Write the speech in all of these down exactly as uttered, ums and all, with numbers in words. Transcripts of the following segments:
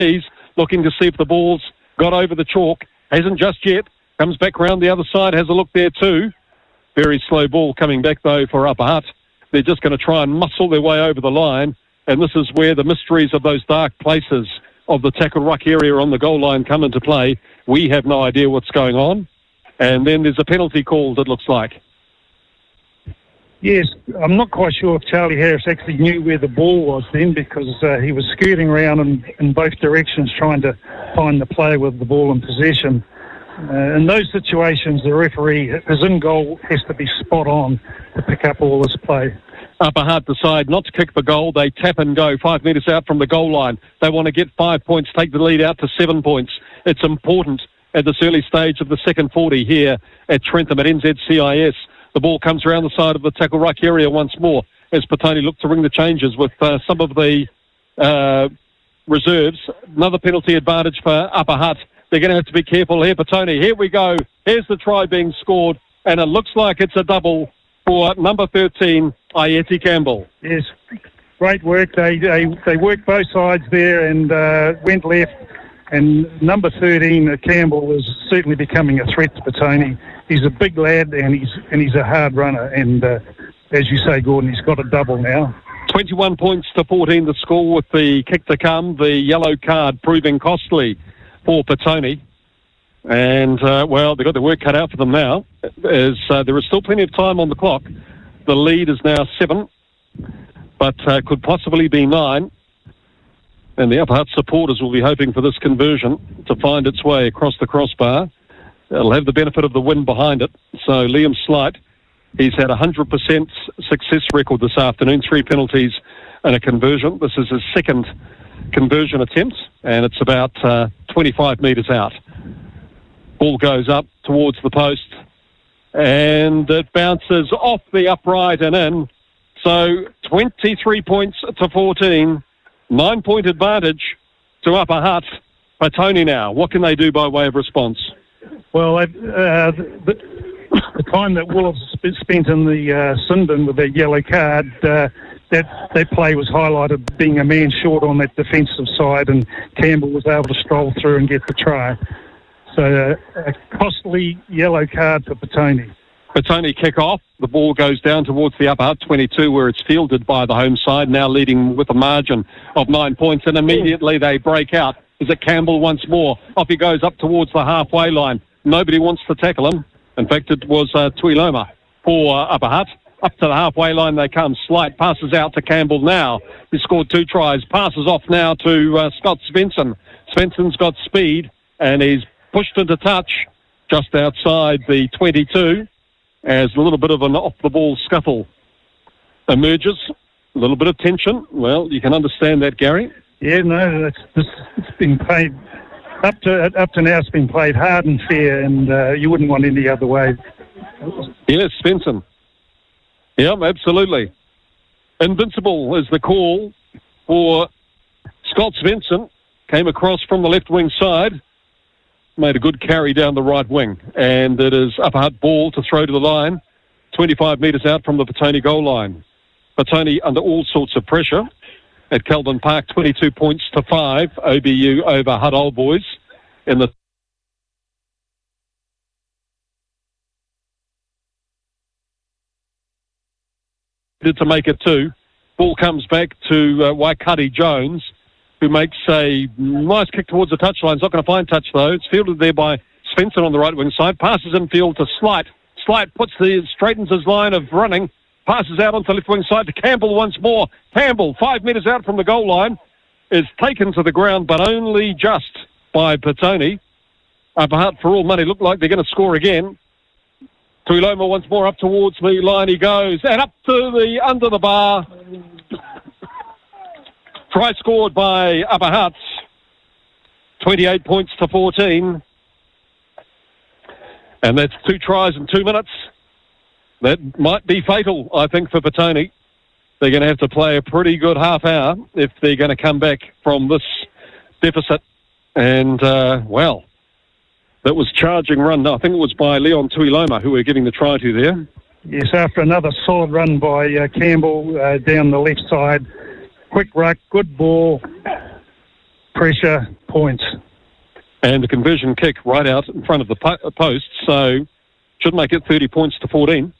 He's looking to see if the ball's got over the chalk. Hasn't just yet. Comes back round the other side, has a look there too. Very slow ball coming back though for Upper Hutt. They're just going to try and muscle their way over the line, and this is where the mysteries of those dark places of the tackle ruck area on the goal line come into play. We have no idea what's going on. And then there's a penalty called, it looks like. Yes, I'm not quite sure if Charlie Harris actually knew where the ball was then, because uh, he was skirting around in, in both directions trying to find the player with the ball in possession. Uh, in those situations, the referee, his in-goal has to be spot on to pick up all this play. Upper Hutt decide not to kick the goal. They tap and go five metres out from the goal line. They want to get five points, take the lead out to seven points. It's important at this early stage of the second forty here at Trentham at N Z C I S. The ball comes around the side of the tackle ruck area once more as Petone look to ring the changes with uh, some of the uh, reserves. Another penalty advantage for Upper Hutt. They're going to have to be careful here. Petone, here we go. Here's the try being scored, and it looks like it's a double for number thirteen, Ayeti Campbell. Yes, great work. They they, they worked both sides there and uh, went left. And number thirteen, uh, Campbell, is certainly becoming a threat to Petone. He's a big lad and he's and he's a hard runner. And uh, as you say, Gordon, he's got a double now. twenty-one points to fourteen the score with the kick to come. The yellow card proving costly for Petone. And, uh, well, they've got their work cut out for them now. As uh, there is still plenty of time on the clock. The lead is now seven, but uh, could possibly be nine. And the Upper Hutt supporters will be hoping for this conversion to find its way across the crossbar. It'll have the benefit of the wind behind it. So Liam Slight, he's had a one hundred percent success record this afternoon, three penalties and a conversion. This is his second conversion attempt, and it's about uh, twenty-five metres out. Ball goes up towards the post, and it bounces off the upright and in. So twenty-three points to fourteen. Nine-point advantage to Upper Hutt. Petone now. What can they do by way of response? Well, uh, the, the time that Wolves spent in the uh, sin bin with that yellow card, uh, that, that play was highlighted being a man short on that defensive side, and Campbell was able to stroll through and get the try. So uh, a costly yellow card for Petone. Petone kick off. The ball goes down towards the Upper Hutt twenty-two, where it's fielded by the home side, now leading with a margin of nine points, and immediately they break out. Is it Campbell once more? Off he goes up towards the halfway line. Nobody wants to tackle him. In fact, it was uh, Tuiloma for uh, Upper Hutt. Up to the halfway line they come. Slight passes out to Campbell now. He scored two tries. Passes off now to uh, Scott Svensson. Svensson's got speed, and he's pushed into touch just outside the twenty-two. As a little bit of an off-the-ball scuffle emerges, a little bit of tension. Well, you can understand that, Gary. Yeah, no, it's, it's, it's been played up to up to now. It's been played hard and fair, and uh, you wouldn't want any other way. Yes, Svensson. Yeah, absolutely. Invincible is the call for Scott Svensson. Came across from the left wing side. Made a good carry down the right wing, and it is Upper Hutt ball to throw to the line, twenty-five metres out from the Petone goal line. Petone under all sorts of pressure at Kelvin Park, twenty-two points to five, O B U over Hutt Old Boys in the to make it two. Ball comes back to uh, Waikari Jones, who makes a nice kick towards the touchline. He's not going to find touch, though. It's fielded there by Svensson on the right wing side. Passes infield to Slight. Slight puts the, straightens his line of running. Passes out onto the left wing side to Campbell once more. Campbell, five metres out from the goal line, is taken to the ground, but only just by Petone. Upper Hutt, for all money, look like they're going to score again. Tuiloma once more up towards the line he goes. And up to the under the bar. Try scored by Upper Hutt, twenty-eight points to fourteen. And that's two tries in two minutes. That might be fatal, I think, for Petone. They're going to have to play a pretty good half hour if they're going to come back from this deficit. And, uh, well, that was charging run. I think it was by Leon Tuiloma who we're giving the try to there. Yes, after another solid run by uh, Campbell uh, down the left side. Quick ruck, good ball, pressure, points. And the conversion kick right out in front of the po- post, so should make it thirty points to fourteen.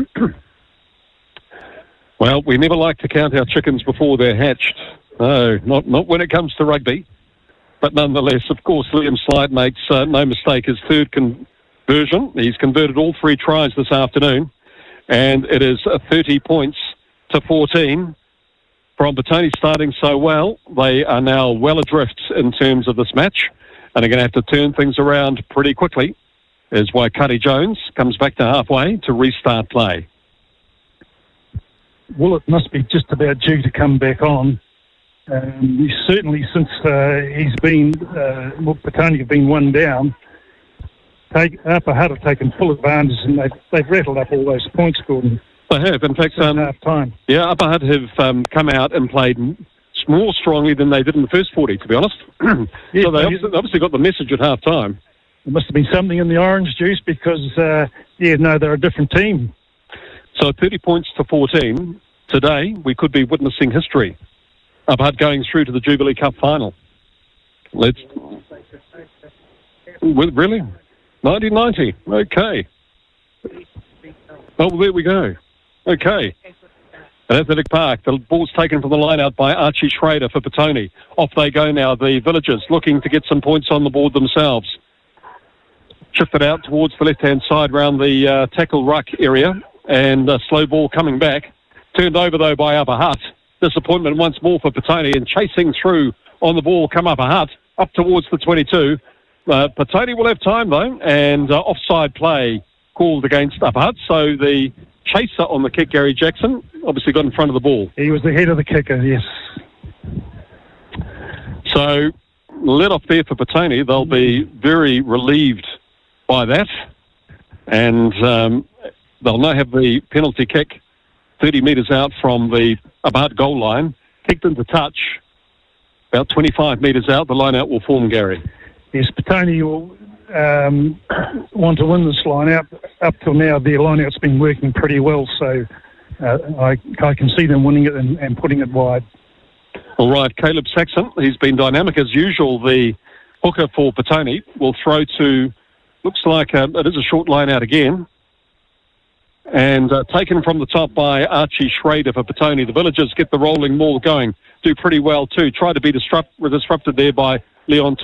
Well, we never like to count our chickens before they're hatched. No, not not when it comes to rugby. But nonetheless, of course, Liam Slide makes uh, no mistake his third conversion. He's converted all three tries this afternoon, and it is uh, thirty points to fourteen. From Petone starting so well, they are now well adrift in terms of this match, and are going to have to turn things around pretty quickly, as Waikari Jones comes back to halfway to restart play. Well, it must be just about due to come back on. Um, certainly since uh, he's been, uh, well, Petone have been one down, take, Upper Hutt have taken full advantage, and they've, they've rattled up all those points, Gordon. They have. In fact, um, half time. Yeah, Upper Hutt have um, come out and played more strongly than they did in the first forty, to be honest. Yeah, so they obviously, obviously got the message at half time. There must have been something in the orange juice because, uh, yeah, no, they're a different team. So thirty points to fourteen. Today, we could be witnessing history. Upper Hutt going through to the Jubilee Cup final. Let's... Really? nineteen ninety. Okay. Oh, there we go. Okay. At Athletic Park, the ball's taken from the line out by Archie Schrader for Petone. Off they go now, the Villagers, looking to get some points on the board themselves. Shifted out towards the left-hand side round the uh, tackle ruck area, and a slow ball coming back. Turned over, though, by Upper Hutt. Disappointment once more for Petone, and chasing through on the ball come Upper Hutt, up towards the twenty-two. Uh, Petone will have time, though, and uh, offside play called against Upper Hutt, so the chaser on the kick, Gary Jackson, obviously got in front of the ball. He was the head of the kicker, yes. So, let off there for Petone. They'll be very relieved by that, and um, they'll now have the penalty kick thirty metres out from the Upper Hutt goal line, kicked into touch, about twenty-five metres out. The line out will form, Gary. Yes, Petone will um, want to win this line out. Up till now, their line out's been working pretty well, so uh, I, I can see them winning it and, and putting it wide. All right, Caleb Saxon, he's been dynamic as usual. The hooker for Petone will throw to, looks like uh, it is a short line out again. And uh, taken from the top by Archie Schrader for Petone. The Villagers get the rolling maul going. Do pretty well too. Try to be disrupt- disrupted there by Leon.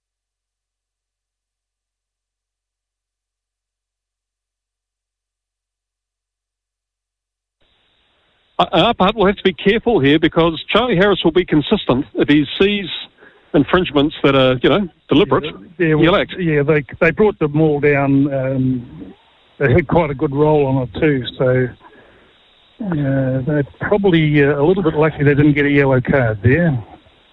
Uh, Upper Hutt will have to be careful here because Charlie Harris will be consistent if he sees infringements that are, you know, deliberate. Yeah, yeah, well, yeah they they brought the maul down. Um, They had quite a good roll on it too, so uh, they're probably uh, a little bit lucky they didn't get a yellow card there.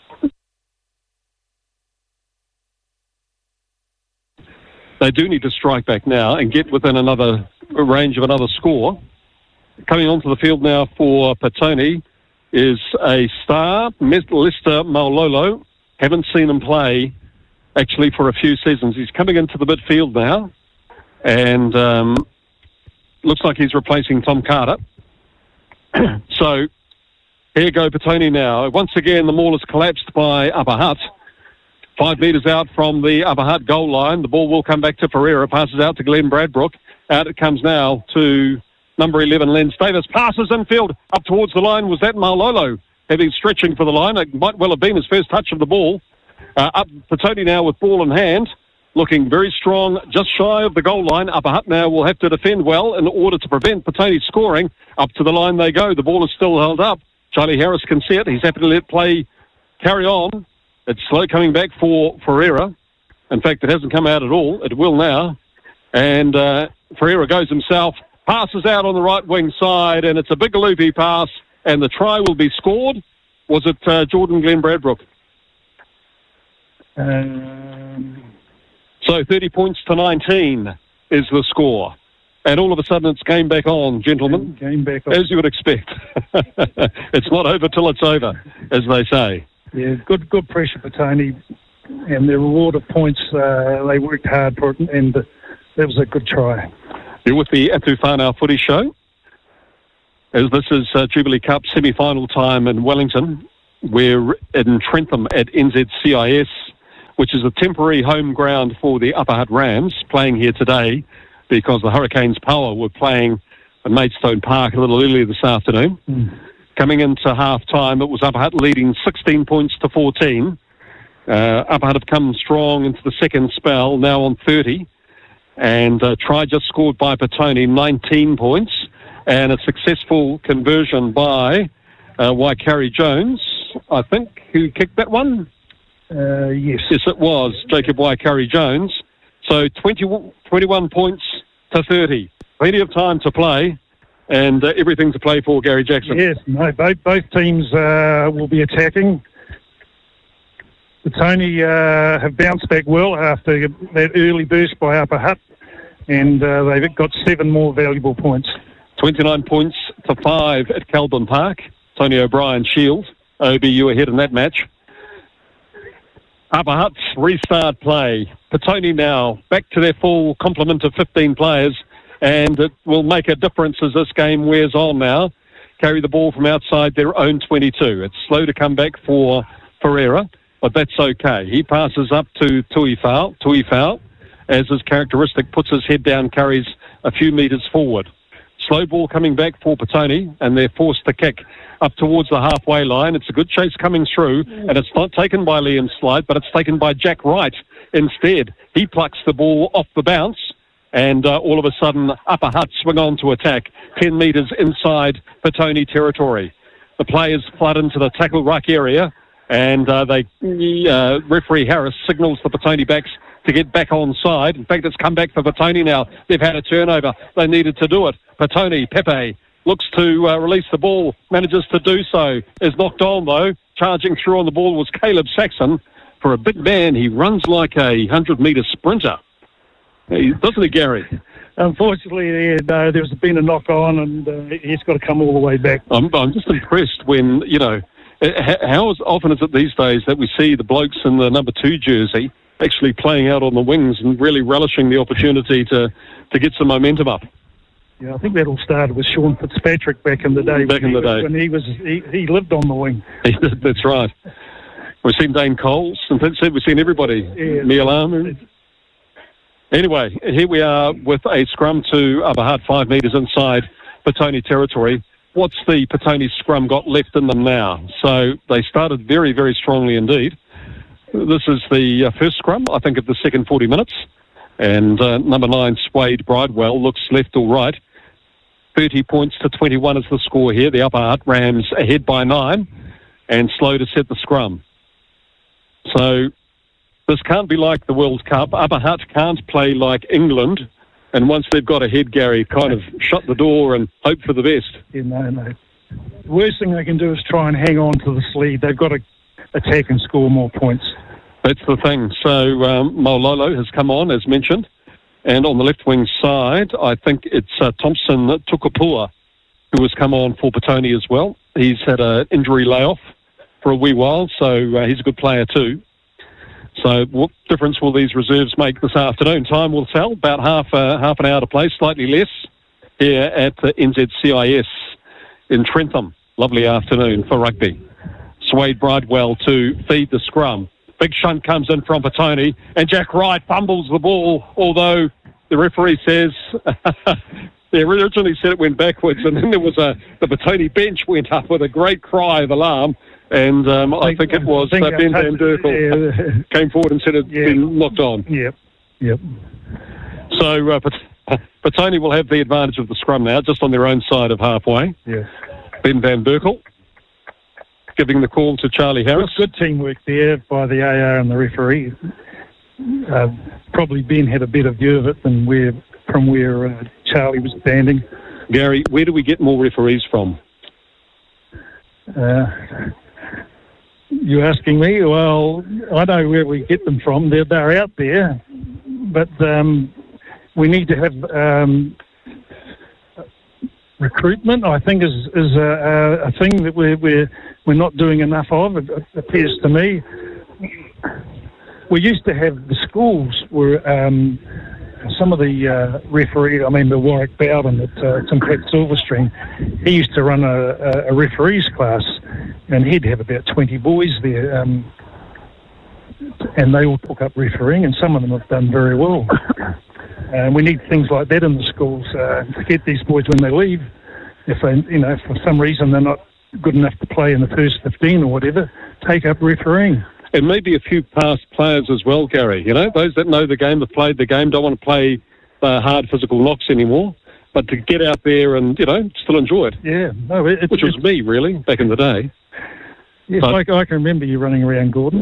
They do need to strike back now and get within another range of another score. Coming onto the field now for Petone is a star, Lester Maulolo. Haven't seen him play actually for a few seasons. He's coming into the midfield now. And um, looks like he's replacing Tom Carter. So here go Petone now. Once again, the maul is collapsed by Upper Hutt. Five metres out from the Upper Hutt goal line. The ball will come back to Ferreira. Passes out to Glenn Bradbrook. Out it comes now to number eleven, Lens Davis. Passes infield up towards the line. Was that Maulolo having stretching for the line? It might well have been his first touch of the ball. Uh, up Petone now with ball in hand. Looking very strong, just shy of the goal line. Upper Hutt now will have to defend well in order to prevent Petone scoring. Up to the line they go. The ball is still held up. Charlie Harris can see it. He's happy to let play carry on. It's slow coming back for Ferreira. In fact, it hasn't come out at all. It will now. And uh, Ferreira goes himself, passes out on the right wing side, and it's a big loopy pass, and the try will be scored. Was it uh, Jordan Glenn Bradbrook? Um... So thirty points to nineteen is the score. And all of a sudden it's game back on, gentlemen. Game back on. As you would expect. It's not over till it's over, as they say. Yeah, good good pressure for Tony. And their reward of points, uh, they worked hard for it, and uh, that was a good try. You're with the Atu Whanau Footy Show. As this is uh, Jubilee Cup semi-final time in Wellington. We're in Trentham at N Z C I S, which is a temporary home ground for the Upper Hutt Rams, playing here today because the Hurricanes Power were playing at Maidstone Park a little earlier this afternoon. Mm. Coming into half-time, it was Upper Hutt leading sixteen points to fourteen. Uh, Upper Hutt have come strong into the second spell, now on thirty. And uh, try just scored by Petone, nineteen points. And a successful conversion by uh, Waikari Jones, I think, who kicked that one? Uh, yes. Yes, it was Jacob Waikari Jones. So twenty, twenty-one points to thirty. Plenty of time to play. And uh, everything to play for, Gary Jackson. Yes, no, both, both teams uh, will be attacking. The Tony uh, have bounced back well after that early burst by Upper Hutt, and uh, they've got seven more valuable points. twenty-nine points to five at Kelburn Park. Tony O'Brien Shield. O B U ahead in that match. Upper Hutt's restart play. Petone now back to their full complement of fifteen players. And it will make a difference as this game wears on now. Carry the ball from outside their own twenty-two. It's slow to come back for Ferreira, but that's okay. He passes up to Tuifau. Tuifau, as is characteristic, puts his head down, carries a few metres forward. Slow ball coming back for Petone, and they're forced to kick up towards the halfway line. It's a good chase coming through, and it's not taken by Liam Slide, but it's taken by Jack Wright instead. He plucks the ball off the bounce. And uh, all of a sudden, Upper Hutt swing on to attack, ten metres inside Petone territory. The players flood into the tackle ruck area, and uh, they uh, referee Harris signals the Petone backs to get back on side. In fact, it's come back for Petone now. They've had a turnover. They needed to do it. Petone, Pepe, looks to uh, release the ball, manages to do so. Is knocked on, though. Charging through on the ball was Caleb Saxon. For a big man, he runs like a hundred-metre sprinter. Doesn't he, Gary? Unfortunately, yeah, no, there's been a knock-on, and uh, he's got to come all the way back. I'm, I'm just impressed when, you know, how often is it these days that we see the blokes in the number two jersey actually playing out on the wings and really relishing the opportunity to, to get some momentum up? Yeah, I think that all started with Sean Fitzpatrick back in the day. Back in the was, day. When he was, he, he lived on the wing. That's right. We've seen Dane Coles, and we've seen everybody. Yeah. Mialamu. Anyway, here we are with a scrum to Upper Hutt, five metres inside Petone territory. What's the Petone scrum got left in them now? So they started very, very strongly indeed. This is the uh, first scrum, I think, of the second forty minutes. And uh, number nine, Swade Bridewell, looks left or right. thirty points to twenty-one is the score here. The Upper Hutt Rams ahead by nine and slow to set the scrum. So this can't be like the World Cup. Upper Hutt can't play like England. And once they've got ahead, Gary, kind of shut the door and hope for the best. Yeah, no, no. The worst thing they can do is try and hang on to the lead. They've got to attack and score more points. That's the thing. So um, Maulolo has come on, as mentioned. And on the left wing side, I think it's uh, Thompson Tukapua, who has come on for Petone as well. He's had an injury layoff for a wee while, so uh, he's a good player too. So what difference will these reserves make this afternoon? Time will tell. About half uh, half an hour to play, slightly less, here at the N Z C I S in Trentham. Lovely afternoon for rugby. Swade Bridewell to feed the scrum. Big shunt comes in from Petone, and Jack Wright fumbles the ball, although the referee says they originally said it went backwards, and then there was a the Petone bench went up with a great cry of alarm. And um, I, think, I think it was uh, Ben Van Derkel yeah. came forward and said it had yeah. been knocked on. Yep, yep. So uh, Petone will have the advantage of the scrum now, just on their own side of halfway. Yeah. Ben Van Derkel giving the call to Charlie Harris. Good teamwork there by the A R and the referee. Uh, probably Ben had a better view of it than where from where uh, Charlie was standing. Gary, where do we get more referees from? Uh, You're asking me? Well, I know where we get them from. They're, they're out there. But um, we need to have um, recruitment, I think, is, is a, a thing that we're, we're, we're not doing enough of, it appears to me. We used to have the schools where um, some of the uh, referees, I mean, the Warwick Bowden at uh, Tim Pratt Silverstream, he used to run a, a, a referees class. and he'd have about twenty boys there, um, and they all took up refereeing, and some of them have done very well. And we need things like that in the schools uh, to get these boys when they leave. If they, you know, for some reason they're not good enough to play in the first fifteen or whatever, take up refereeing. And maybe a few past players as well, Gary. You know, those that know the game, have played the game, don't want to play uh, hard physical knocks anymore, but to get out there and, you know, still enjoy it. Yeah, no, it, which was it's, me, really, back in the day. Yes, I, I can remember you running around, Gordon.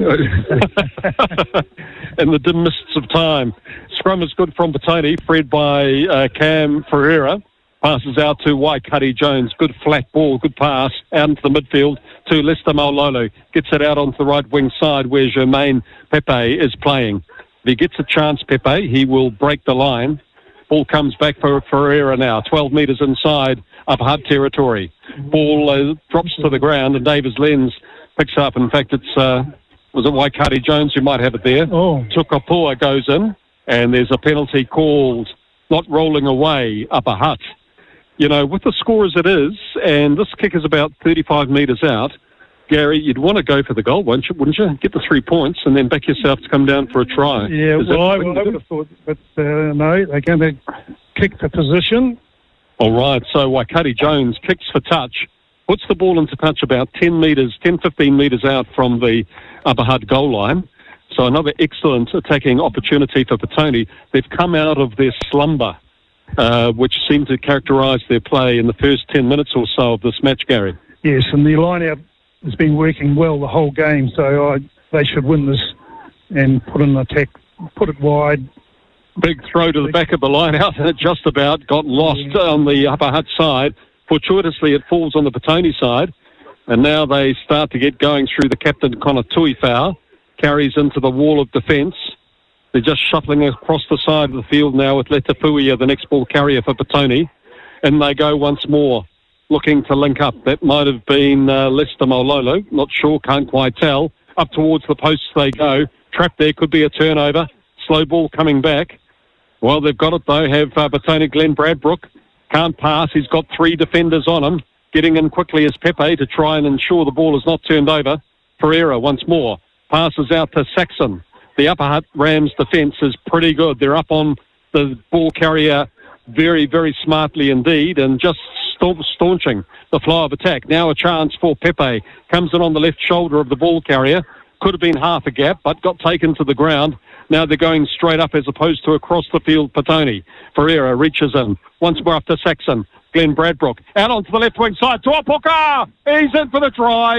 In the dim mists of time. Scrum is good from Petone, fed by uh, Cam Ferreira. Passes out to Waikari Jones. Good flat ball, good pass out into the midfield to Lester Maulolo. Gets it out onto the right wing side where Jermaine Pepe is playing. If he gets a chance, Pepe, he will break the line. Ball comes back for Ferreira now. twelve metres inside Upper Hutt territory. Ball uh, drops to the ground and Davis Lenz picks up. In fact, it's uh, was it Waikari Jones who might have it there. Oh. Tukapua goes in and there's a penalty called, not rolling away, Upper Hutt. You know, with the score as it is, and this kick is about thirty-five metres out, Gary, you'd want to go for the goal, wouldn't you? Wouldn't you? Get the three points and then back yourself to come down for a try. Yeah, is well, I, well I would have thought, but uh, no, they're going to kick the position. All right, so Waikari Jones kicks for touch, puts the ball into touch about ten metres, ten, fifteen metres out from the Upper Hutt goal line. So another excellent attacking opportunity for Petone. They've come out of their slumber, Uh, which seemed to characterise their play in the first ten minutes or so of this match, Gary. Yes, and the line-out has been working well the whole game, so I, they should win this and put in an attack, put it wide. Big throw to the back of the line-out, and it just about got lost yeah. on the Upper Hutt side. Fortuitously, it falls on the Petone side, and now they start to get going through the captain Connor Tuifau, carries into the wall of defence. They're just shuffling across the side of the field now with Letafuia, the next ball carrier for Petone. And they go once more, looking to link up. That might have been uh, Lester Maulolo. Not sure, can't quite tell. Up towards the posts they go. Trapped there, could be a turnover. Slow ball coming back. Well, they've got it though. Have uh, Petone Glenn Bradbrook. Can't pass. He's got three defenders on him. Getting in quickly as Pepe to try and ensure the ball is not turned over. Ferreira once more. Passes out to Saxon. The Upper Hutt Rams defence is pretty good. They're up on the ball carrier very, very smartly indeed and just staunching the flow of attack. Now a chance for Pepe. Comes in on the left shoulder of the ball carrier. Could have been half a gap, but got taken to the ground. Now they're going straight up as opposed to across the field. Petone. Ferreira reaches in. Once more up to Saxon. Glenn Bradbrook. Out onto the left wing side. Tuapuka! He's in for the try.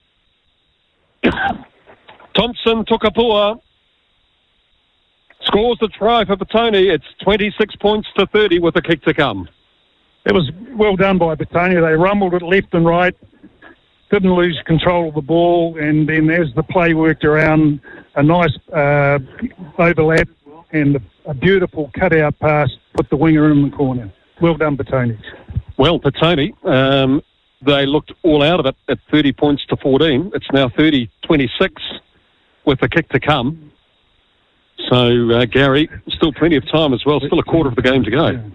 Thompson Tukapua scores the try for Petone. It's twenty-six points to thirty with a kick to come. It was well done by Petone. They rumbled it left and right, didn't lose control of the ball, and then as the play worked around, a nice uh, overlap and a, a beautiful cutout pass put the winger in the corner. Well done, Petone. Well, Petone, um, they looked all out of it at thirty points to fourteen. It's now thirty twenty-six with a kick to come. So, uh, Gary, still plenty of time as well. Still a quarter of the game to go. Yeah,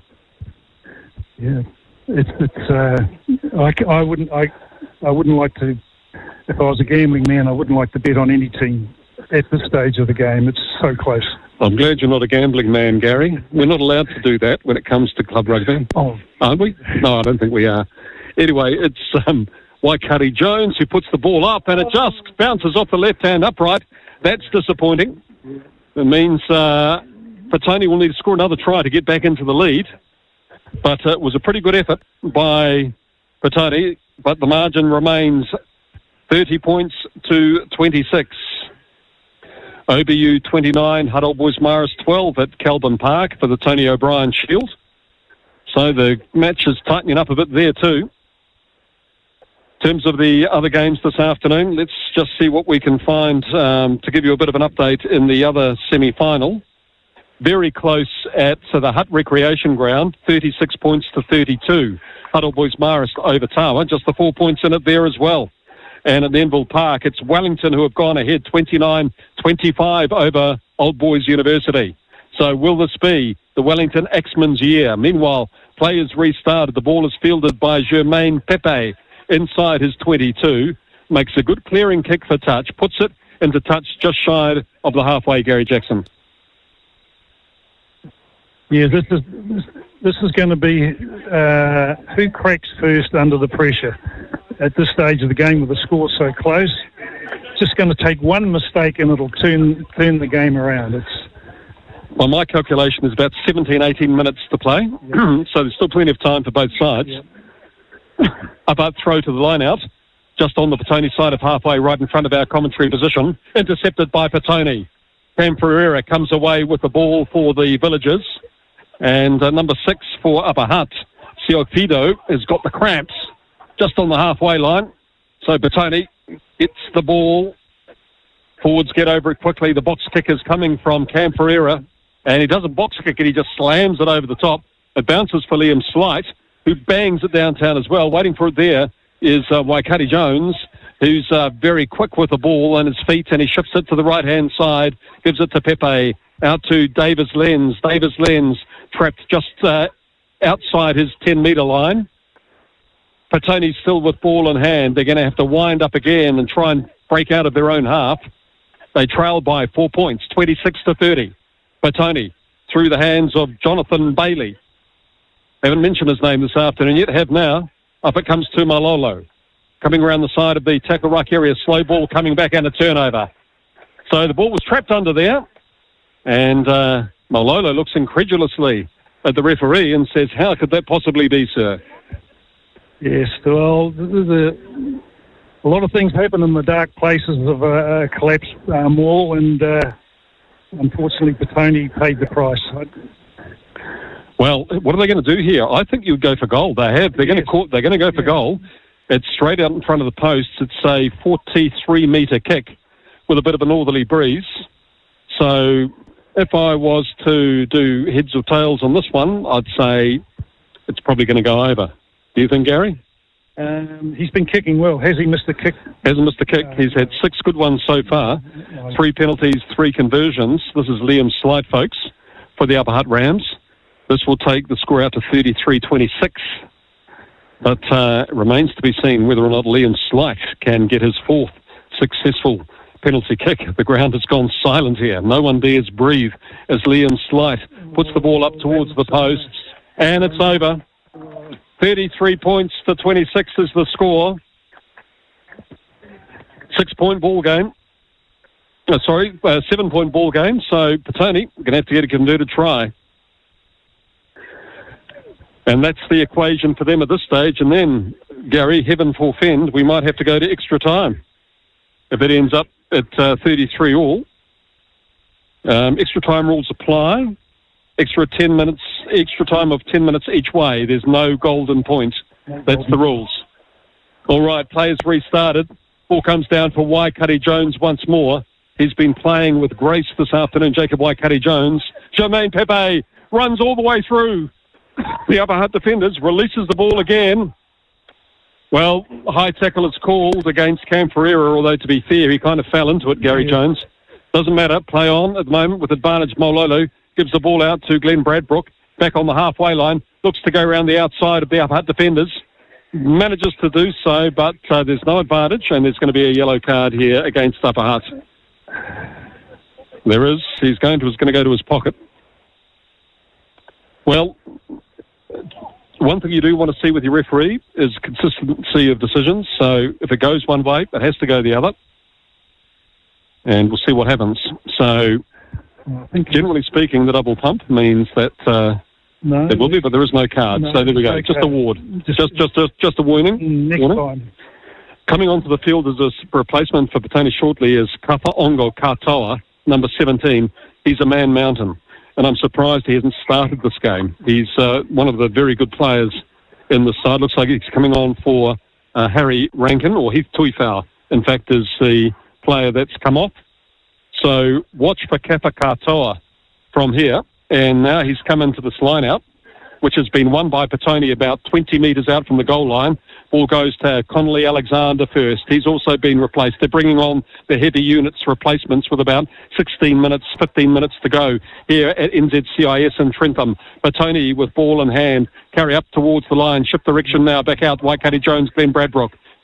yeah. it's it's. Uh, I, I wouldn't I I wouldn't like to. If I was a gambling man, I wouldn't like to bet on any team at this stage of the game. It's so close. I'm glad you're not a gambling man, Gary. We're not allowed to do that when it comes to club rugby. Oh, aren't we? No, I don't think we are. Anyway, it's um, Waikari Jones who puts the ball up, and it just bounces off the left-hand upright. That's disappointing. It means uh, Petone will need to score another try to get back into the lead. But uh, it was a pretty good effort by Petone, but the margin remains thirty points to twenty-six. O B U twenty-nine, Hutt Old Boys Marist twelve at Kelburn Park for the Tony O'Brien Shield. So the match is tightening up a bit there too. In terms of the other games this afternoon, let's just see what we can find um, to give you a bit of an update in the other semi-final. Very close at so the Hutt Recreation Ground, thirty-six points to thirty-two. Hutt Old Boys Marist over Tawa, just the four points in it there as well. And at Denville Park, it's Wellington who have gone ahead, twenty-nine twenty-five over Old Boys University. So will this be the Wellington Axemen's year? Meanwhile, players restarted. The ball is fielded by Jermaine Pepe inside his twenty-two. makes a good clearing kick for touch, puts it into touch just shy of the halfway, Gary Jackson. Yeah, this is this is going to be uh, who cracks first under the pressure at this stage of the game with the score so close. It's just going to take one mistake and it'll turn turn the game around. It's well, my calculation is about seventeen, eighteen minutes to play, yep. So there's still plenty of time for both sides. Yep. About throw to the line out, just on the Petone side of halfway, right in front of our commentary position, intercepted by Petone. Cam Pereira comes away with the ball for the Villagers. And uh, number six for Upper Hutt, Siofido, has got the cramps just on the halfway line. So Petone gets the ball. Forwards get over it quickly. The box kick is coming from Cam Pereira. And he doesn't box kick it, he just slams it over the top. It bounces for Liam Slight, who bangs it downtown as well. Waiting for it there is uh, Waikari Jones, who's uh, very quick with the ball on his feet, and he shifts it to the right-hand side, gives it to Pepe. Out to Davis Lenz. Davis Lenz trapped just uh, outside his ten-metre line. Petone still with ball in hand. They're going to have to wind up again and try and break out of their own half. They trail by four points, twenty-six to thirty. Petone through the hands of Jonathan Bailey. Haven't mentioned his name this afternoon yet, have now. Up it comes to Malolo. Coming around the side of the tackle ruck area, slow ball coming back and a turnover. So the ball was trapped under there. And uh, Malolo looks incredulously at the referee and says, how could that possibly be, sir? Yes, well, there's a, a lot of things happen in the dark places of a, a collapsed um, wall, and uh, unfortunately Petone paid the price. Well, what are they going to do here? I think you'd go for goal. They have. They're going yes. to they're going to go for yes. goal. It's straight out in front of the posts. It's a forty-three metre kick with a bit of a northerly breeze. So if I was to do heads or tails on this one, I'd say it's probably going to go over. Do you think, Gary? Um, he's been kicking well. Has he missed a kick? Hasn't missed a kick. Uh, he's had six good ones so far. Three penalties, three conversions. This is Liam Slight, folks, for the Upper Hutt Rams. This will take the score out to thirty-three twenty-six. But uh, it remains to be seen whether or not Liam Slight can get his fourth successful penalty kick. The ground has gone silent here. No one dares breathe as Liam Slight puts the ball up towards the posts. And it's over. thirty-three points to twenty-six is the score. Six-point ball game. Uh, sorry, uh, seven-point ball game. So Petone, we're going to have to get a converted try. And that's the equation for them at this stage. And then, Gary, heaven forfend, we might have to go to extra time. If it ends up at uh, thirty-three all, um, extra time rules apply. Extra ten minutes, extra time of ten minutes each way. There's no golden point. That's the rules. All right, players restarted. Ball comes down for Waikari Jones once more. He's been playing with grace this afternoon, Jacob Waikari Jones. Jermaine Pepe runs all the way through. The Upper Hutt defenders, releases the ball again. Well, high tackle is called against Cam Pereira, although to be fair, he kind of fell into it, Gary yeah. Jones. Doesn't matter, play on at the moment with advantage. Mololo gives the ball out to Glenn Bradbrook, back on the halfway line, looks to go around the outside of the Upper Hutt defenders. Manages to do so, but uh, there's no advantage, and there's going to be a yellow card here against Upper Hutt. There is. He's going to, he's going to go to his pocket. Well, one thing you do want to see with your referee is consistency of decisions. So if it goes one way, it has to go the other. And we'll see what happens. So generally speaking, the double pump means that uh, no, there will be, but there is no card. No, so there we go. No just card. a ward. Just, just, just, just, just a warning. Next warning. time. Coming onto the field as a replacement for Petone shortly is Kapa Ongo Katoa, number seventeen. He's a man mountain. And I'm surprised he hasn't started this game. He's uh, one of the very good players in the side. Looks like he's coming on for uh, Harry Rankin, or Heath Tuifau, in fact, is the player that's come off. So watch for Kapa Katoa from here. And now he's come into this line-out, which has been won by Petone about twenty metres out from the goal line. Ball goes to Connolly Alexander first. He's also been replaced. They're bringing on the heavy units replacements with about sixteen minutes, fifteen minutes to go here at N Z C I S in Trentham. Petone with ball in hand, carry up towards the line, shift direction now, back out, Waikari Jones, Glenn Bradbrook.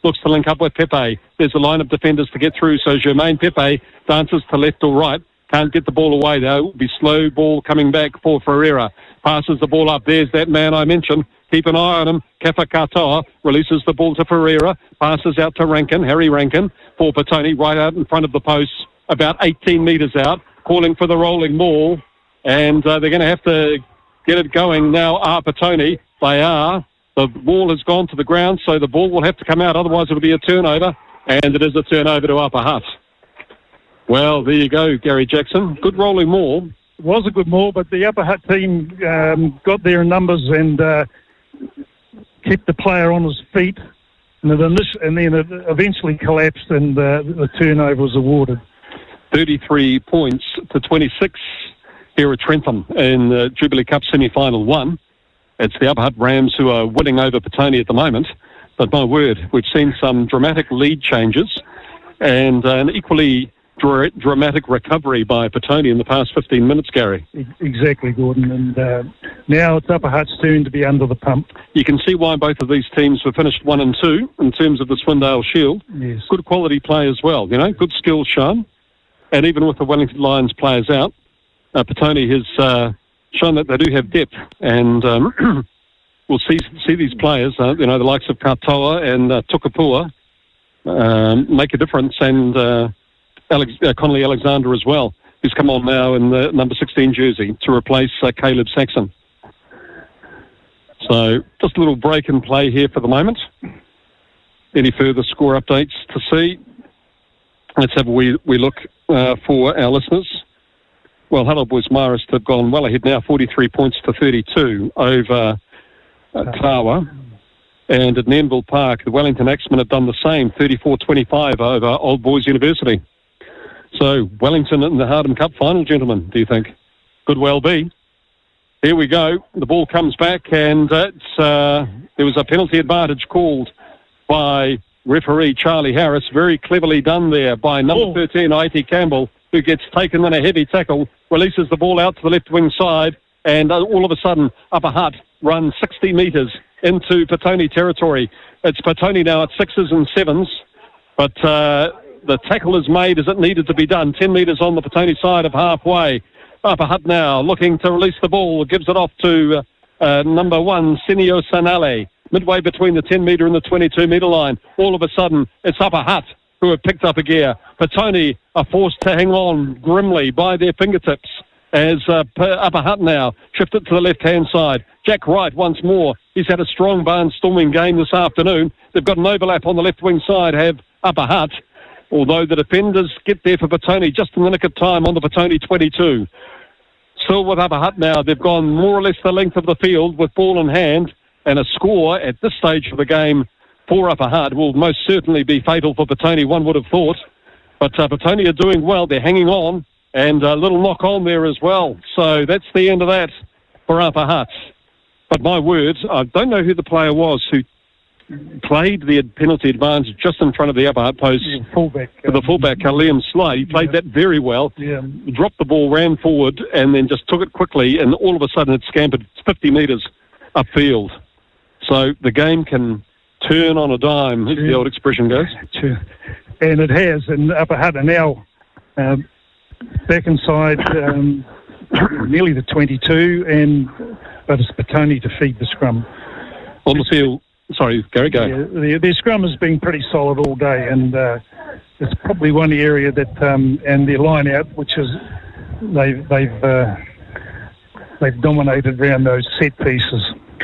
looks to link up with Pepe. There's a line of defenders to get through, so Germain Pepe dances to left or right. Can't get the ball away, though. It'll be slow ball coming back for Ferreira. Passes the ball up. There's that man I mentioned. Keep an eye on him. Kafa Katoa releases the ball to Ferreira. Passes out to Rankin, Harry Rankin, for Petone, right out in front of the posts, about eighteen metres out, calling for the rolling ball. And uh, they're going to have to get it going now. Are Petone? They are. The ball has gone to the ground, so the ball will have to come out. Otherwise, it'll be a turnover. And it is a turnover to Upper Hutt. Well, there you go, Gary Jackson. Good rolling maul. It was a good maul, but the Upper Hutt team um, got there in numbers and uh, kept the player on his feet. And, it init- and then it eventually collapsed and uh, the turnover was awarded. thirty-three points to twenty-six here at Trentham in the Jubilee Cup semi-final one. It's the Upper Hutt Rams who are winning over Petone at the moment. But my word, we've seen some dramatic lead changes and uh, an equally dra- dramatic recovery by Petone in the past fifteen minutes, Gary. Exactly, Gordon. And uh, now it's Upper Hutt's turn to be under the pump. You can see why both of these teams were finished one and two in terms of the Swindale Shield. Yes. Good quality play as well, you know, good skills shown. And even with the Wellington Lions players out, uh, Petone has uh, shown that they do have depth. And um, we'll see see these players, uh, you know, the likes of Katoa and uh, Tukapua, um, make a difference. And uh, Alex, uh, Connolly Alexander as well, who's come on now in the number sixteen jersey to replace uh, Caleb Saxon. So just a little break in play here for the moment. Any further score updates to see? Let's have a wee, wee look uh, for our listeners. Well, Hello Boys Marist have gone well ahead now, forty-three points to thirty-two over uh, Tawa. And at Nenville Park, the Wellington Axemen have done the same, thirty-four twenty-five over Old Boys University. So, Wellington in the Hardham Cup final, gentlemen, do you think? Could well be. Here we go. The ball comes back, and uh, it's, uh, there was a penalty advantage called by referee Charlie Harris. Very cleverly done there by number oh. thirteen, Aiti Campbell, who gets taken in a heavy tackle, releases the ball out to the left wing side, and uh, all of a sudden, Upper Hutt run sixty metres into Petone territory. It's Petone now at sixes and sevens, but uh, the tackle is made as it needed to be done. ten metres on the Petone side of halfway. Upper Hutt now looking to release the ball, gives it off to uh, uh, number one, Senio Sanale, midway between the ten metre and the twenty-two metre line. All of a sudden, it's Upper Hutt who have picked up a gear. Petone are forced to hang on grimly by their fingertips as uh, Upper Hutt now shift it to the left-hand side. Jack Wright once more. He's had a strong barnstorming game this afternoon. They've got an overlap on the left wing side, have Upper Hutt, although the defenders get there for Petone just in the nick of time on the Petone twenty-two. Still with Upper Hutt now, they've gone more or less the length of the field with ball in hand, and a score at this stage of the game for Upper Hutt will most certainly be fatal for Petone, one would have thought. But uh, Petone are doing well. They're hanging on, and a little knock on there as well. So that's the end of that for Upper Hutt. But my word, I don't know who the player was who played the penalty advantage just in front of the Upper Hutt post. Yeah, fullback. For the fullback, uh, Liam Slide. He played yeah. that very well. Yeah. Dropped the ball, ran forward, and then just took it quickly, and all of a sudden it scampered fifty metres upfield. So the game can turn on a dime, as yeah. the old expression goes. Sure. And it has, and Upper Hutt are now um, back inside um, nearly the twenty-two, and but it's Petone to feed the scrum. On the field, sorry, Gary, go. Yeah, their, their scrum has been pretty solid all day, and uh, it's probably one area that, um, and their line out, which is they've they've uh, they've dominated around those set pieces.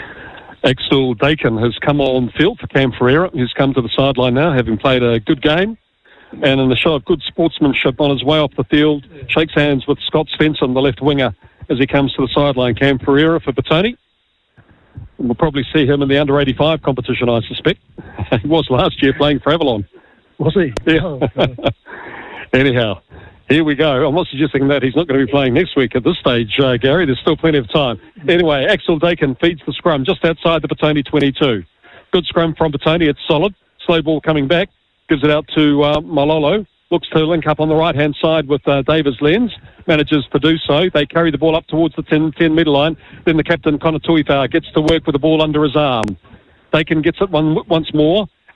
Axel Dakin has come on field for Cam Ferreira, who's come to the sideline now, having played a good game. And in the show of good sportsmanship on his way off the field, shakes hands with Scott Svensson, the left winger, as he comes to the sideline. Cam Ferreira for Petone. We'll probably see him in the under eighty-five competition, I suspect. He was last year playing for Avalon. Was he? Yeah. Oh, anyhow, here we go. I'm not suggesting that he's not going to be playing next week at this stage, uh, Gary. There's still plenty of time. Anyway, Axel Dakin feeds the scrum just outside the Petone twenty-two. Good scrum from Petone. It's solid. Slow ball coming back. Gives it out to uh, Malolo. Looks to link up on the right-hand side with uh, Davis Lenz. Manages to do so. They carry the ball up towards the ten metre line. Then the captain, Connor Tuifau, gets to work with the ball under his arm. Dakin gets it one, once more.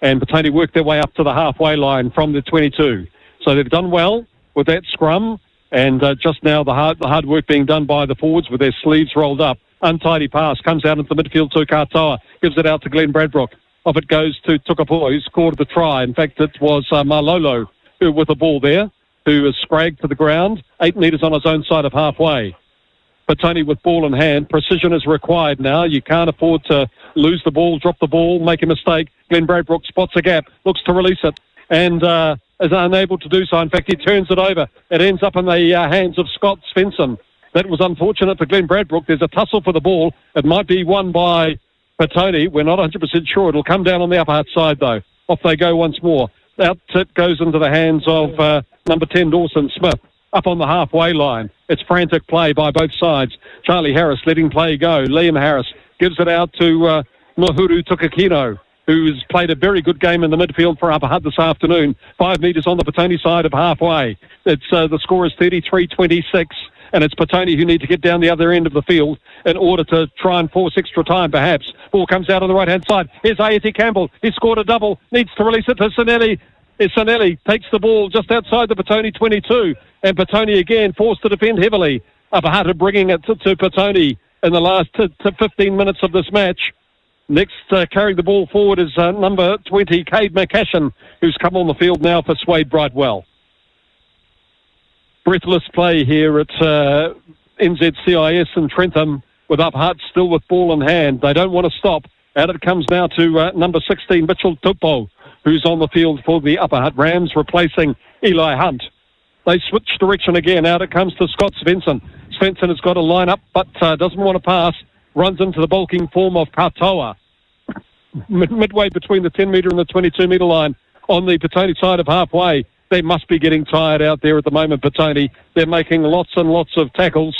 and Petone worked their way up to the halfway line from the twenty-two. So they've done well with that scrum, and uh, just now the hard, the hard work being done by the forwards with their sleeves rolled up. Untidy pass, comes out into the midfield to Katoa, gives it out to Glenn Bradbrook. Off it goes to Tukapua, who scored the try. In fact, it was uh, Malolo who with the ball there, who was scragged to the ground, eight metres on his own side of halfway. Petone with ball in hand. Precision is required now. You can't afford to lose the ball, drop the ball, make a mistake. Glenn Bradbrook spots a gap, looks to release it, and uh, is unable to do so. In fact, he turns it over. It ends up in the uh, hands of Scott Svensson. That was unfortunate for Glenn Bradbrook. There's a tussle for the ball. It might be won by Petone. We're not one hundred percent sure. It'll come down on the upper hut side, though. Off they go once more. Out it goes into the hands of uh, number ten, Dawson Smith. Up on the halfway line. It's frantic play by both sides. Charlie Harris letting play go. Liam Harris gives it out to uh, Mahuru Tukakino, who's played a very good game in the midfield for Upper Hutt this afternoon. Five metres on the Petone side of halfway. It's uh, the score is thirty-three twenty-six, and it's Petone who need to get down the other end of the field in order to try and force extra time, perhaps. Ball comes out on the right-hand side. Here's Aeti Campbell. He scored a double. Needs to release it to Sinelli. Sinelli takes the ball just outside the Petone twenty-two, and Petone again forced to defend heavily. Upper Hutt are bringing it to, to Petone in the last to, to fifteen minutes of this match. Next, uh, carrying the ball forward is uh, number twenty, Cade McCashin, who's come on the field now for Swade Brightwell. Breathless play here at uh, N Z C I S in Trentham, with Upper Hutt still with ball in hand. They don't want to stop. Out it comes now to uh, number sixteen, Mitchell Tupo, who's on the field for the Upper Hutt Rams, replacing Eli Hunt. They switch direction again. Out it comes to Scott Svensson. Svensson has got a line up, but uh, doesn't want to pass. Runs into the bulking form of Katoa. Mid- midway between the ten metre and the twenty-two metre line on the Petone side of halfway. They must be getting tired out there at the moment, Petone. They're making lots and lots of tackles.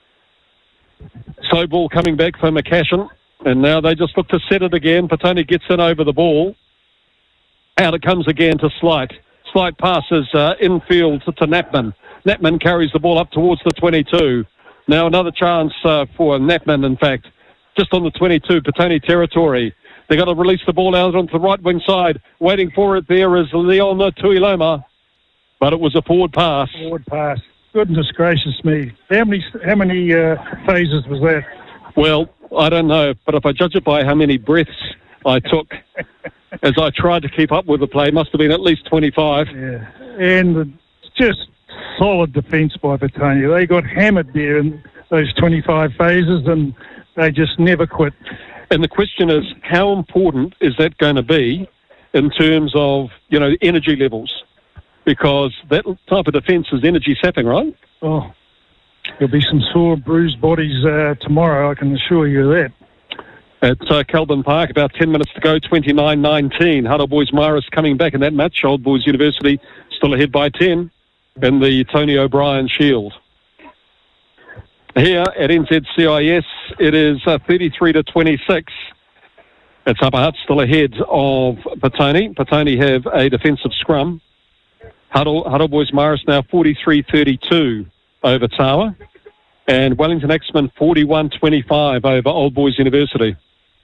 So ball coming back for McCashin. And now they just look to set it again. Petone gets in over the ball. Out it comes again to Slight. Slight passes uh, infield to, to Knapman. Knapman carries the ball up towards the twenty-two. Now another chance uh, for Knapman, in fact, just on the twenty-two, Petone territory. They've got to release the ball out onto the right wing side. Waiting for it there is Leon Tuiloma, but it was a forward pass. Forward pass. Goodness gracious me. How many, how many uh, phases was that? Well, I don't know, but if I judge it by how many breaths I took as I tried to keep up with the play, must have been at least twenty-five. Yeah, and just solid defence by Petone. They got hammered there in those twenty-five phases, and they just never quit. And the question is, how important is that going to be in terms of, you know, energy levels? Because that type of defence is energy sapping, right? Oh, there'll be some sore, bruised bodies uh, tomorrow, I can assure you of that. At uh, Kelburn Park, about ten minutes to go, twenty-nine nineteen. Huddle Boys Marist coming back in that match. Old Boys University still ahead by ten in the Tony O'Brien Shield. Here at N Z C I S, it is uh, thirty-three to twenty-six. It's Upper Hutt still ahead of Petone. Petone have a defensive scrum. Huddle, Huddle Boys Marist now forty-three thirty-two over Tawa. And Wellington Axemen forty-one twenty-five over Old Boys University.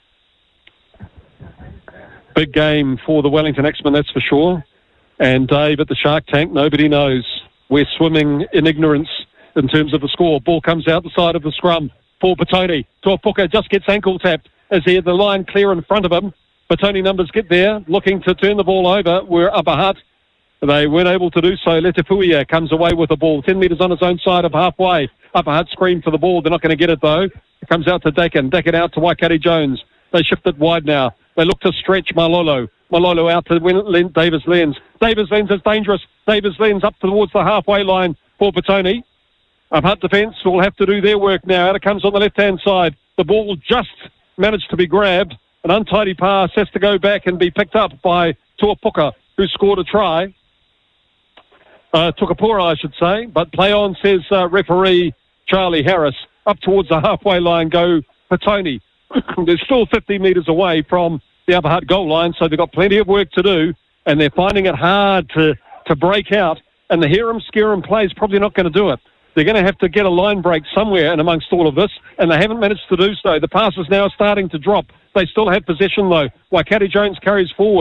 Big game for the Wellington Axemen, that's for sure. And Dave at the Shark Tank, nobody knows. We're swimming in ignorance in terms of the score. Ball comes out the side of the scrum for Petone. Tuapuka just gets ankle tapped as he had the line clear in front of him. Petone numbers get there, looking to turn the ball over. We're Upper Hutt. They weren't able to do so. Letifuia comes away with the ball, ten metres on his own side of halfway. Upper Hutt scream for the ball. They're not going to get it, though. It comes out to Dakin. Dakin out to Waikari Jones. They shift it wide now. They look to stretch Malolo. Malolo out to Len- Davis Lenz. Davis Lenz is dangerous. Davis Lenz up towards the halfway line for Petone. Upper Hutt defence will have to do their work now. Out it comes on the left-hand side. The ball just managed to be grabbed. An untidy pass has to go back and be picked up by Tuapuka, who scored a try. Uh, Tukapura, I should say. But play on, says uh, referee Charlie Harris. Up towards the halfway line go Petone. They're still fifty metres away from the Upper Hutt goal line, so they've got plenty of work to do, and they're finding it hard to, to break out. And the Herum Scarum play is probably not going to do it. They're going to have to get a line break somewhere in amongst all of this, and they haven't managed to do so. The pass is now starting to drop. They still have possession, though. Waikari Jones carries forward.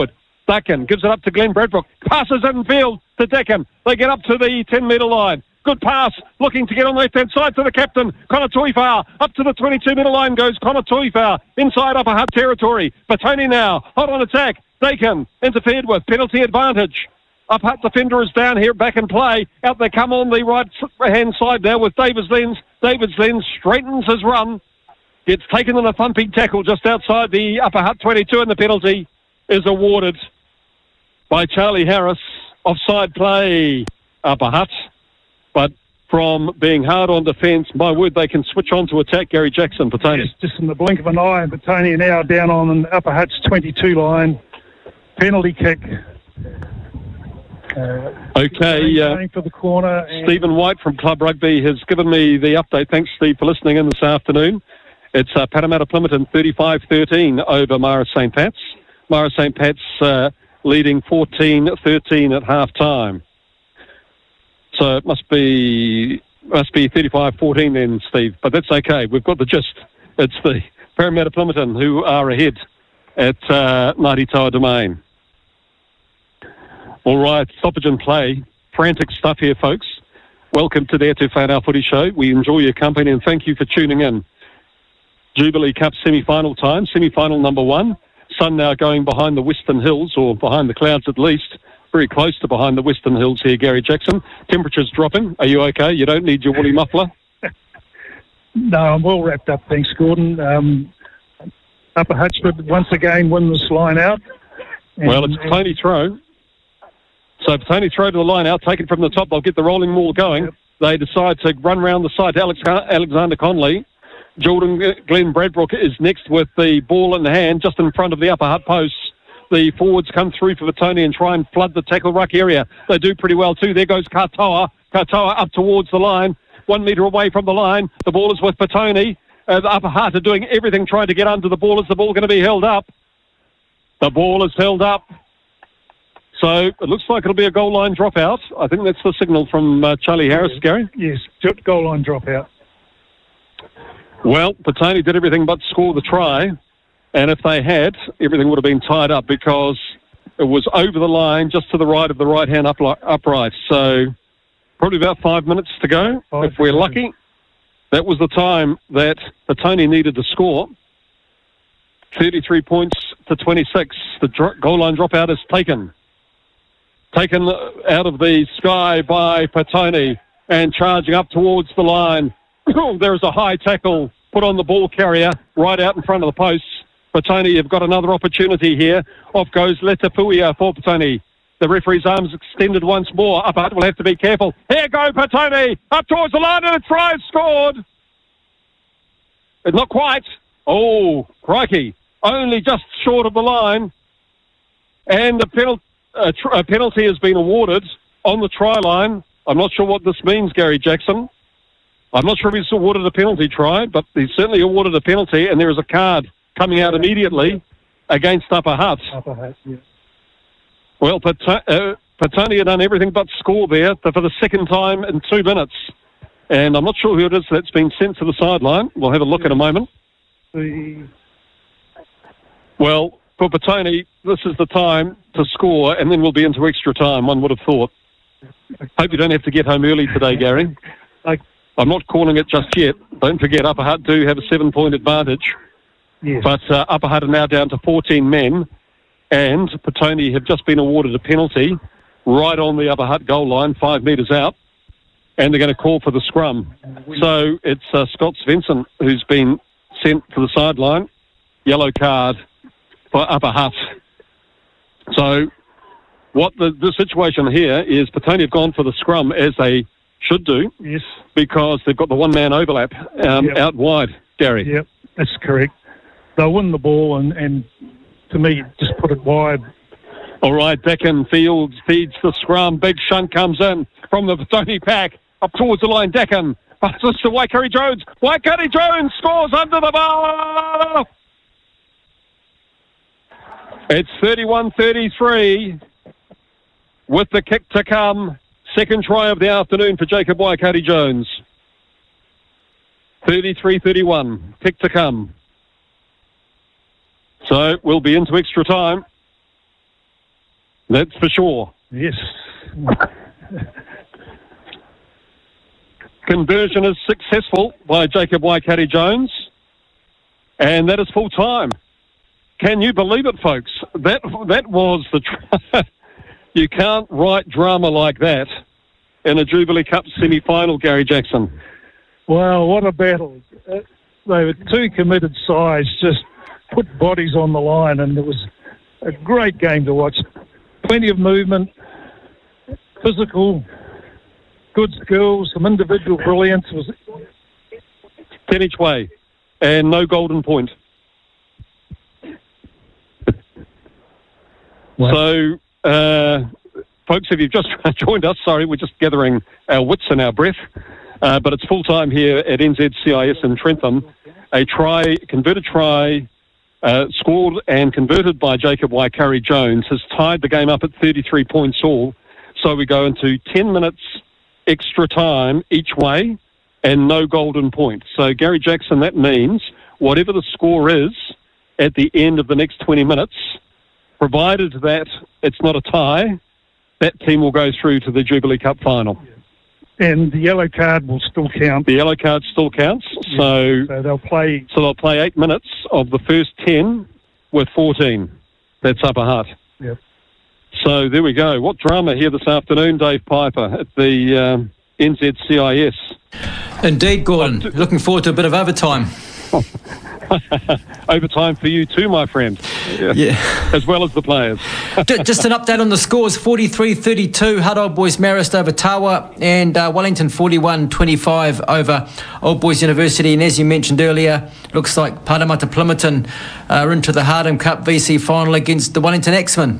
Deccan gives it up to Glenn Bradbrook. Passes in field to Deccan. They get up to the ten-metre line. Good pass, looking to get on the left-hand side to the captain, Connor Tuifau. Up to the twenty-two-metre line goes Connor Tuifau, inside Upper Hutt territory. Petone now, hot on attack. Deccan interfered with, penalty advantage. Upper Hutt defender is down here, back in play. Out they come on the right-hand side now with Davis Lenz. Davis Lenz straightens his run. Gets taken in a thumping tackle just outside the Upper Hutt twenty-two, and the penalty is awarded by Charlie Harris. Offside play, Upper Hutt. But from being hard on defence, my word, they can switch on to attack. Gary Jackson, Petone. Yes, just in the blink of an eye, and Petone are now down on an Upper Hutt's twenty-two line. Penalty kick. Uh, okay. Uh, for the corner. Stephen White from Club Rugby has given me the update. Thanks, Steve, for listening in this afternoon. It's uh, Parramatta Plimerton thirty-five thirteen over Mara Saint Pat's. Mara Saint Pat's uh, leading fourteen thirteen at half-time. So it must be must be thirty-five fourteen then, Steve. But that's okay. We've got the gist. It's the Parramatta Plimerton who are ahead at uh, Ngāti Toa Domain. All right, stoppage and play. Frantic stuff here, folks. Welcome to the Atu Whanau Footy Show. We enjoy your company and thank you for tuning in. Jubilee Cup semi-final time, semi-final number one. Sun now going behind the Western Hills, or behind the clouds at least. Very close to behind the Western Hills here, Gary Jackson. Temperatures dropping. Are you okay? You don't need your woolly muffler? No, I'm well wrapped up, thanks, Gordon. Um, Upper Hutt should once again win this line out. And, well, it's Tony throw. So Tony throw to the line out, take it from the top. They'll get the rolling maul going. Yep. They decide to run round the side. Alex, Alexander Conley. Jordan Glenn Bradbrook is next with the ball in the hand, just in front of the Upper Hutt posts. The forwards come through for Petone and try and flood the tackle ruck area. They do pretty well too. There goes Katoa. Katoa up towards the line, one metre away from the line. The ball is with Petone. Uh, the Upper Hutt are doing everything trying to get under the ball. Is the ball going to be held up? The ball is held up. So it looks like it'll be a goal line dropout. I think that's the signal from uh, Charlie Harris, Gary. Yes, goal line dropout. Well, Petone did everything but score the try. And if they had, everything would have been tied up because it was over the line, just to the right of the right-hand upli- upright. So probably about five minutes to go, five if we're lucky. That was the time that Petone needed to score. thirty-three points to twenty-six. The dr- goal line dropout is taken. Taken out of the sky by Petone and charging up towards the line. There is a high tackle put on the ball carrier right out in front of the posts. Petone, you've got another opportunity here. Off goes Letapuia for Petone. The referee's arms extended once more. Upper Hutt will have to be careful. Here go Petone, up towards the line, and a try scored. But not quite. Oh, crikey. Only just short of the line. And the penalty, a, tr- a penalty has been awarded on the try line. I'm not sure what this means, Gary Jackson. I'm not sure if he's awarded a penalty try, but he's certainly awarded a penalty, and there is a card coming out immediately against Upper Hutt. Upper Hutt, yes. Well, Petone uh, had done everything but score there for the second time in two minutes. And I'm not sure who it is that's been sent to the sideline. We'll have a look in a moment. The... Well, for Petone, this is the time to score, and then we'll be into extra time, one would have thought. Hope you don't have to get home early today, Gary. I... I'm not calling it just yet. Don't forget, Upper Hutt do have a seven-point advantage. Yes. But uh, Upper Hutt are now down to fourteen men, and Petone have just been awarded a penalty right on the Upper Hutt goal line, five metres out, and they're going to call for the scrum. So it's uh, Scott Svensson who's been sent to the sideline, yellow card for Upper Hutt. So what the, the situation here is Petone have gone for the scrum as they should do, yes, because they've got the one-man overlap um, yep. out wide, Gary. Yep, that's correct. They'll win the ball and, and to me, just put it wide. All right, Deccan Fields feeds the scrum. Big shunt comes in from the Petone pack up towards the line. Deccan passes to Waikari Jones. Waikari Jones scores under the bar. It's thirty-one thirty-three with the kick to come. Second try of the afternoon for Jacob Waikari Jones. thirty-three thirty-one. Kick to come. So we'll be into extra time. That's for sure. Yes. Conversion is successful by Jacob Waikato-Jones, and that is full time. Can you believe it, folks? That that was the... Tr- you can't write drama like that in a Jubilee Cup semi-final, Gary Jackson. Well, what a battle. Uh, they were two committed sides, just put bodies on the line, and it was a great game to watch. Plenty of movement, physical, good skills, some individual brilliance. It was ten each way, and no golden point. What? So, uh, folks, if you've just joined us, sorry, we're just gathering our wits and our breath. Uh, but it's full time here at N Z C I S in Trentham. A try, converted try, uh, scored and converted by Jacob Waikato-Jones has tied the game up at thirty-three points all. So we go into ten minutes extra time each way and no golden point. So, Gary Jackson, that means whatever the score is at the end of the next twenty minutes, provided that it's not a tie, that team will go through to the Jubilee Cup final. And the yellow card will still count. The yellow card still counts. Yeah. So, so they'll play... So they'll play eight minutes of the first ten with fourteen. That's Upper Hutt. Yep. So there we go. What drama here this afternoon, Dave Piper, at the um, N Z C I S. Indeed, Gordon. Looking forward to a bit of overtime. Overtime for you too, my friend. Yeah. yeah. As well as the players. Just an update on the scores. forty-three thirty-two, Hutt Old Boys Marist over Tawa, and uh, Wellington forty-one twenty-five over Old Boys University. And as you mentioned earlier, looks like Parramatta Plimerton are into the Hardham Cup V C final against the Wellington Axemen.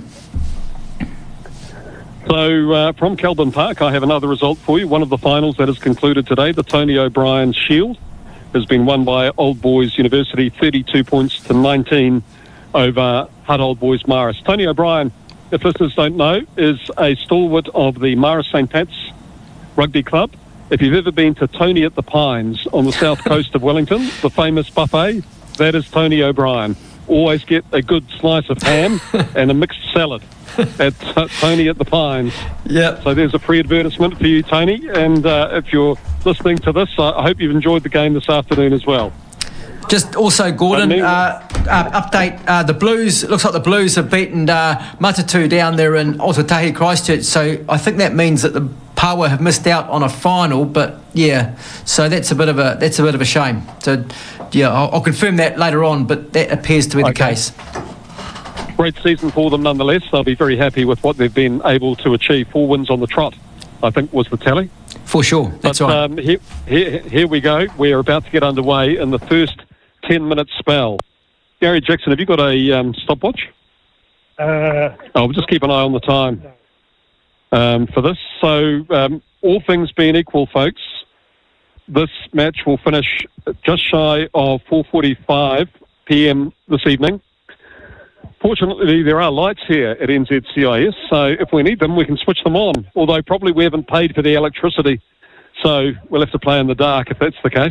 So uh, from Kelburn Park, I have another result for you. One of the finals that has concluded today, the Tony O'Brien Shield, has been won by Old Boys University, thirty-two points to nineteen over Hutt Old Boys Marist. Tony O'Brien, if listeners don't know, is a stalwart of the Marist Saint Pat's Rugby Club. If you've ever been to Tony at the Pines on the south coast of Wellington, the famous buffet, that is Tony O'Brien. Always get a good slice of ham and a mixed salad at uh, Tony at the Pines. Yeah. So there's a free advertisement for you, Tony. And uh, if you're listening to this, I hope you've enjoyed the game this afternoon as well. Just also, Gordon, uh, uh, update, uh, the Blues, it looks like the Blues have beaten uh, Matatu down there in Otautahi, Christchurch, so I think that means that the Pawa have missed out on a final, but yeah, so that's a bit of a that's a bit of a shame. So yeah, I'll, I'll confirm that later on, but that appears to be the Okay. case. Great season for them nonetheless. They'll be very happy with what they've been able to achieve. Four wins on the trot, I think, was the tally. For sure, that's but, right. Um, here, here, here we go. We're about to get underway in the first ten-minute spell. Gary Jackson, have you got a um, stopwatch? Uh, Oh, we'll just keep an eye on the time um, for this. So, um, all things being equal, folks, this match will finish just shy of four forty-five p m this evening. Fortunately, there are lights here at N Z C I S, so if we need them, we can switch them on, although probably we haven't paid for the electricity, so we'll have to play in the dark if that's the case.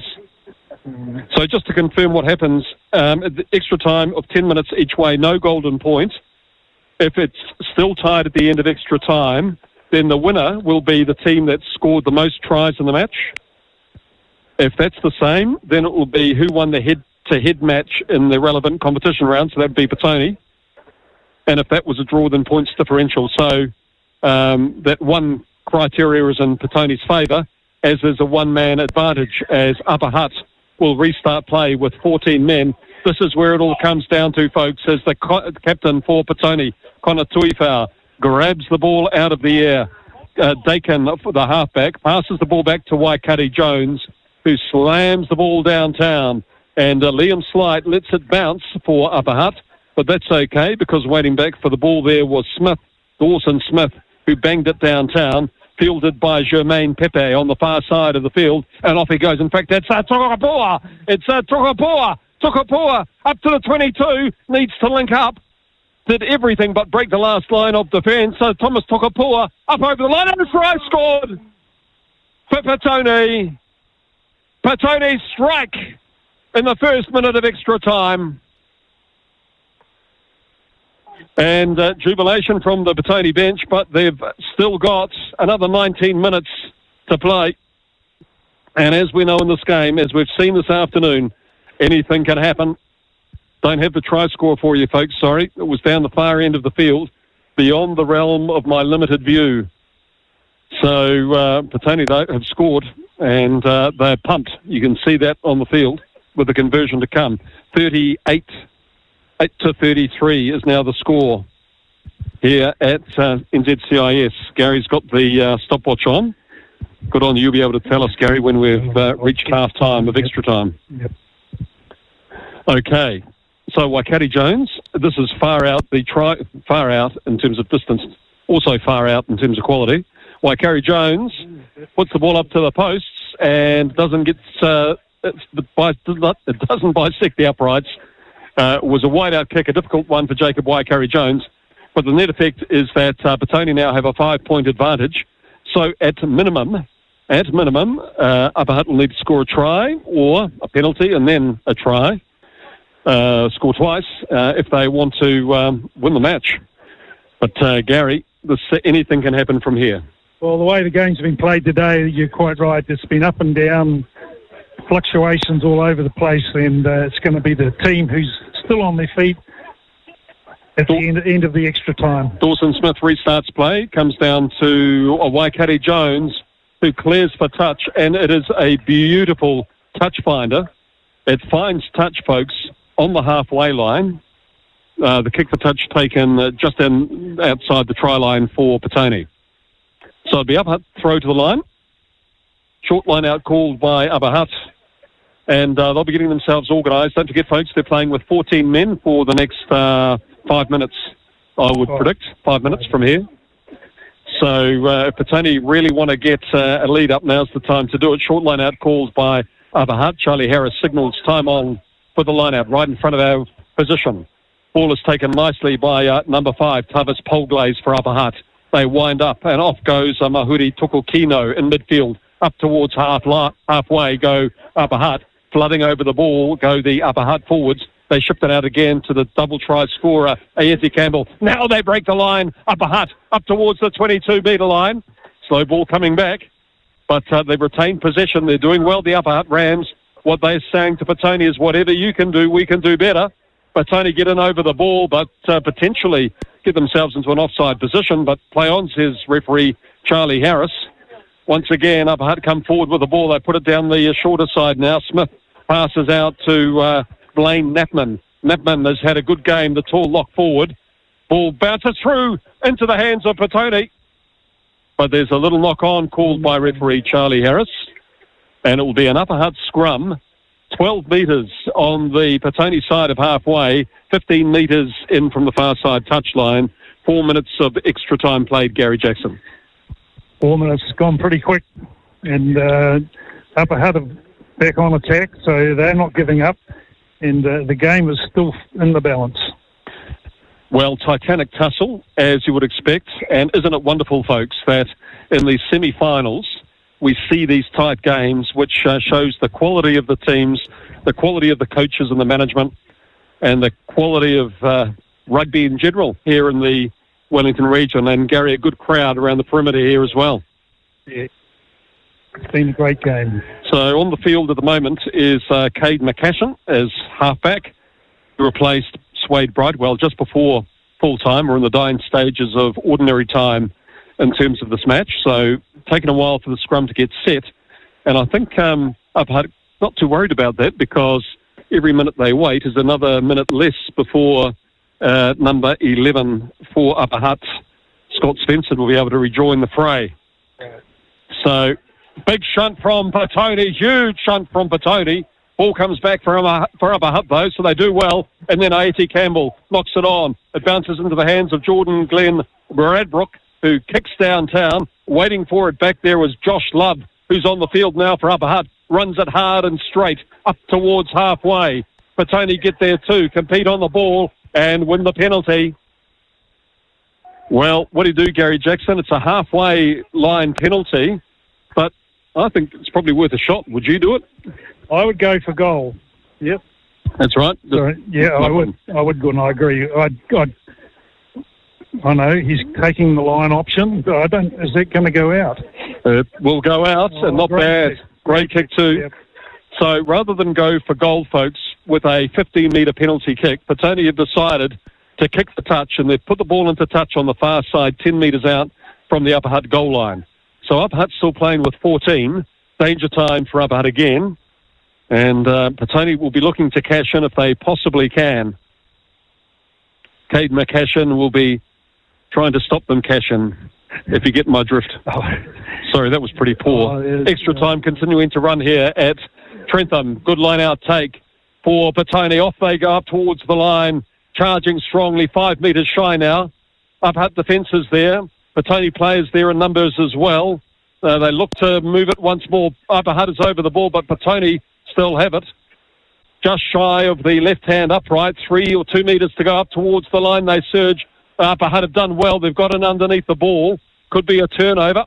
So just to confirm what happens, um, at the extra time of ten minutes each way, no golden point. If it's still tied at the end of extra time, then the winner will be the team that scored the most tries in the match. If that's the same, then it will be who won the head-to-head match in the relevant competition round, so that would be Petone. And if that was a draw, then points differential. So um, that one criteria is in Petone's favour, as there's a one-man advantage, as Upper Hutt will restart play with fourteen men. This is where it all comes down to, folks, as the co- captain for Petone, Connor Tuifau, grabs the ball out of the air. Uh, Dakin, the halfback, passes the ball back to Waikato-Jones, who slams the ball downtown. And uh, Liam Slight lets it bounce for Upper Hutt. But that's okay, because waiting back for the ball there was Smith, Dawson Smith, who banged it downtown, fielded by Jermaine Pepe on the far side of the field, and off he goes. In fact, that's uh, Tokapua. It's uh, Tokapua. Tokapua up to the twenty-two, needs to link up. Did everything but break the last line of defence. So Thomas Tokapua up over the line, and try scored for Petone. Petone strike in the first minute of extra time. And uh, jubilation from the Petone bench, but they've still got another nineteen minutes to play. And as we know in this game, as we've seen this afternoon, anything can happen. Don't have the try score for you, folks, sorry. It was down the far end of the field, beyond the realm of my limited view. So uh, Petone, though, have scored, and uh, they're pumped. You can see that on the field with the conversion to come. thirty-eight eight to thirty-three is now the score here at uh, N Z C I S. Gary's got the uh, stopwatch on. Good on you. You'll be able to tell us, Gary, when we've uh, reached half time of extra time. Yep. Okay. So Waikato Jones, this is far out, the try, far out in terms of distance, also far out in terms of quality. Waikato Jones puts the ball up to the posts and doesn't get, uh, it's, it doesn't bisect the uprights. Uh, it was a wide-out kick, a difficult one for Jacob Waikato Jones. But the net effect is that uh, Petone now have a five-point advantage. So at minimum, at minimum, uh, Upper Hutt will need to score a try or a penalty and then a try. Uh, score twice uh, if they want to um, win the match. But uh, Gary, this, anything can happen from here. Well, the way the game's been played today, you're quite right. It's been up and down, fluctuations all over the place, and uh, it's going to be the team who's still on their feet at the end, end of the extra time. Dawson Smith restarts play, comes down to a Waikato Jones, who clears for touch, and it is a beautiful touch finder. It finds touch, folks, on the halfway line. Uh, the kick for touch taken uh, just in outside the try line for Petone. So it'll be Upper Hutt throw to the line. Short line out called by Upper Hutt. And uh, they'll be getting themselves organised. Don't forget, folks, they're playing with fourteen men for the next uh, five minutes, I would oh. predict, five minutes from here. So uh, if Petone really want to get uh, a lead up, now's the time to do it. Short line out called by Upper Hutt. Charlie Harris signals time on for the line out right in front of our position. Ball is taken nicely by uh, number five, Tavis Polglaze for Upper Hutt. They wind up and off goes uh, Mahuri Tukokino in midfield. Up towards half la- halfway go Upper Hutt. Flooding over the ball go the Upper Hutt forwards. They shift it out again to the double try scorer, Aeti Campbell. Now they break the line. Upper Hutt up towards the twenty-two metre line. Slow ball coming back. But uh, they've retained possession. They're doing well, the Upper Hutt Rams. What they're saying to Petone is, whatever you can do, we can do better. Petone get in over the ball, but uh, potentially get themselves into an offside position. But play on, says referee Charlie Harris. Once again, Upper Hutt come forward with the ball. They put it down the uh, shorter side now. Smith passes out to uh, Blaine Knapman. Knapman has had a good game, the tall lock forward. Ball bounces through into the hands of Petone. But there's a little knock-on called by referee Charlie Harris. And it will be an Upper Hutt scrum, twelve metres on the Petone side of halfway, fifteen metres in from the far side touchline. Four minutes of extra time played, Gary Jackson. Four minutes has gone pretty quick. And uh, Upper Hutt are back on attack, so they're not giving up. And uh, the game is still in the balance. Well, titanic tussle, as you would expect. And isn't it wonderful, folks, that in these semi-finals, we see these tight games, which uh, shows the quality of the teams, the quality of the coaches and the management, and the quality of uh, rugby in general here in the Wellington region. And, Gary, a good crowd around the perimeter here as well. Yeah, it's been a great game. So on the field at the moment is uh, Cade McCashin as halfback, who replaced Swade Bridewell just before full time. We're in the dying stages of ordinary time in terms of this match. So taken a while for the scrum to get set. And I think um, Upper Hutt not too worried about that, because every minute they wait is another minute less before uh, number eleven for Upper Hutt, Scott Svensson, will be able to rejoin the fray. So big shunt from Petone, huge shunt from Petone. Ball comes back for, um, for Upper Hutt, though, so they do well. And then Aeti Campbell knocks it on. It bounces into the hands of Jordan Glenn Bradbrook, who kicks downtown. Waiting for it back there was Josh Love, who's on the field now for Upper Hutt. Runs it hard and straight up towards halfway. Petone get there too, compete on the ball and win the penalty. Well, what do you do, Gary Jackson? It's a halfway line penalty, but I think it's probably worth a shot. Would you do it? I would go for goal. Yep. That's right. Sorry. Yeah, I would. I would go, and I agree. I'd, I'd I know he's taking the line option. But I don't. Is that going to go out? It will go out, oh, and not bad. Kick. Great kick too. Yep. So rather than go for goal, folks, with a fifteen metre penalty kick, Petone have decided to kick the touch, and they've put the ball into touch on the far side, ten metres out from the Upper Hutt goal line. So Upper Hutt's still playing with fourteen. Danger time for Upper Hutt again. And uh, Petone will be looking to cash in if they possibly can. Cade McCashin will be trying to stop them cash in, if you get my drift. Oh. Sorry, that was pretty poor. Oh, Extra time continuing to run here at Trentham. Good line out take for Petone. Off they go up towards the line, charging strongly, five metres shy now. Upper Hutt defences there. Petone players there in numbers as well. Uh, they look to move it once more. Upper Hutt is over the ball, but Petone still have it. Just shy of the left-hand upright, three or two metres to go up towards the line. They surge. Upper Hutt have done well. They've got it underneath the ball. Could be a turnover.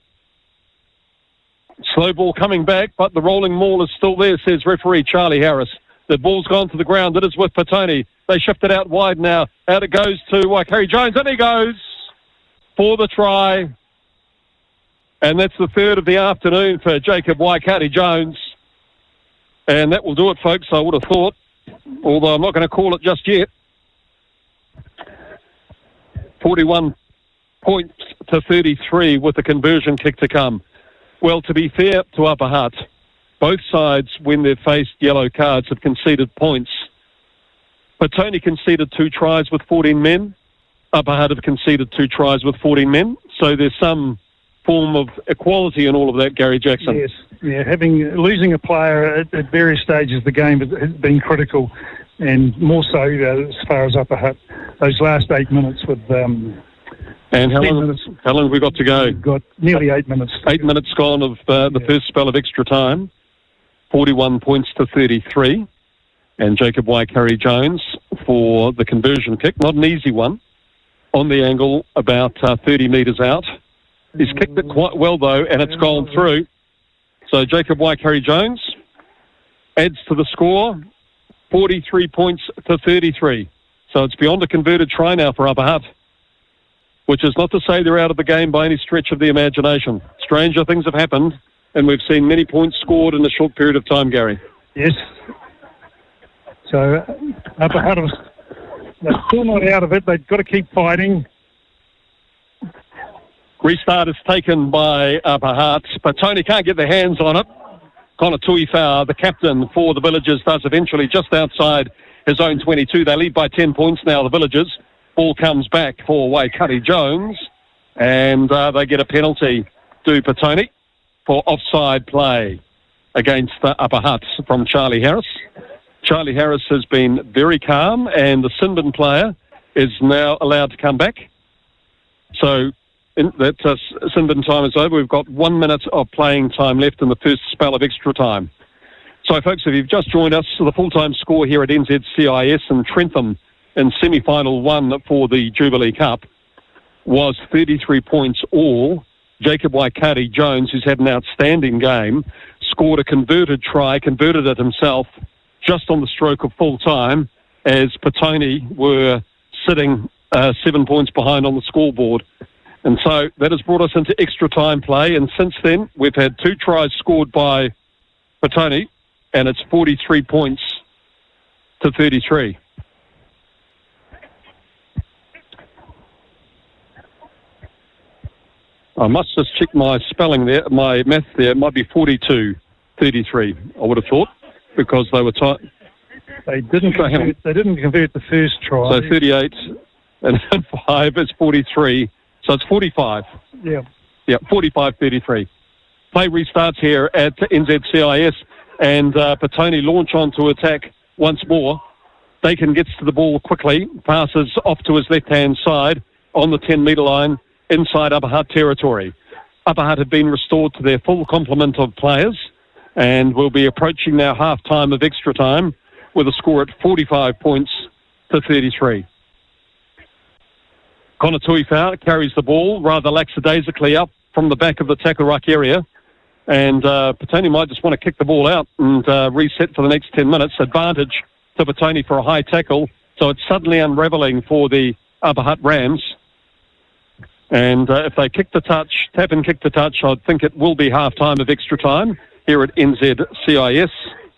Slow ball coming back, but the rolling maul is still there, says referee Charlie Harris. The ball's gone to the ground. It is with Petone. They shift it out wide now. Out it goes to Waikari Jones, and he goes for the try. And that's the third of the afternoon for Jacob Waikari Jones. And that will do it, folks, I would have thought, although I'm not going to call it just yet. forty-one points to thirty-three with the conversion kick to come. Well, to be fair to Upper Hutt, both sides, when they've faced yellow cards, have conceded points. Petone conceded two tries with fourteen men. Upper Hutt have conceded two tries with fourteen men. So there's some form of equality in all of that, Gary Jackson. Yes, yeah, having losing a player at, at various stages of the game has been critical, and more so uh, as far as Upper Hutt. Those last eight minutes with... Um, and how long, minutes, how long have we got to go? We've got nearly eight minutes. Eight minutes gone of uh, the yeah. first spell of extra time. forty-one points to thirty-three. And Jacob Waikari Jones for the conversion kick. Not an easy one. On the angle, about uh, thirty metres out. He's kicked it quite well, though, and it's gone through. So Jacob Waikari Jones adds to the score, forty-three points to thirty-three. So it's beyond a converted try now for Upper Hutt, which is not to say they're out of the game by any stretch of the imagination. Stranger things have happened, and we've seen many points scored in a short period of time, Gary. Yes. So Upper Hutt, they're still not out of it. They've got to keep fighting. Restart is taken by Upper Hutt, but Tony can't get their hands on it. Connor Tuifau, the captain for the Villagers, does eventually just outside his own twenty-two. They lead by ten points now, the Villagers. Ball comes back for Waikari Jones, and uh, they get a penalty to Petone for offside play against uh, Upper Hutt from Charlie Harris. Charlie Harris has been very calm, and the Sinbin player is now allowed to come back. So in, that uh, Sinbin time is over. We've got one minute of playing time left in the first spell of extra time. So, folks, if you've just joined us, the full-time score here at N Z C I S and Trentham in semi-final one for the Jubilee Cup was thirty-three points all. Jacob Waikari Jones, who's had an outstanding game, scored a converted try, converted it himself just on the stroke of full time, as Petone were sitting uh, seven points behind on the scoreboard. And so that has brought us into extra time play, and since then we've had two tries scored by Petone, and it's forty-three points to thirty-three. I must just check my spelling there, my math there. It might be forty-two thirty-three, I would have thought, because they were tight. They didn't convert, they didn't convert the first try. So thirty-eight and five is forty-three. So it's forty-five. Yeah. Yeah, forty-five thirty-three. Play restarts here at N Z C I S, and uh, Petone launch on to attack once more. Dakin gets to the ball quickly, passes off to his left-hand side on the ten-metre line inside Upper Hutt territory. Upper Hutt have been restored to their full complement of players, and will be approaching now half-time of extra time with a score at forty-five points to thirty-three. Connor Tuifau carries the ball rather lackadaisically up from the back of the tackle ruck area, and uh, Petone might just want to kick the ball out and uh, reset for the next ten minutes. Advantage to Petone for a high tackle, so it's suddenly unravelling for the Upper Hutt Rams. And uh, if they kick the touch, tap and kick the touch, I think it will be half time of extra time here at N Z C I S.